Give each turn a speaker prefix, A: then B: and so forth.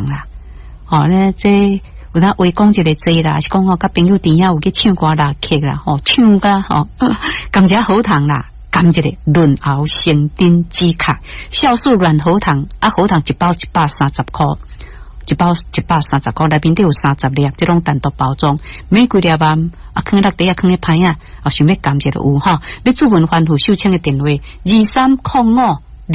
A: 啦。呢这有当围讲一个节啦，是讲甲朋友店遐有去唱歌啦、客啦，唱甲感谢好糖啦。甘一个润喉生津止咳，酵素软喉糖喉糖一包130块，一包130块，内面都有30粒，这种单独包装，每几粒啊，放落底放咧歹啊，想要甘一个有哈，要主文欢护秀清的电话2305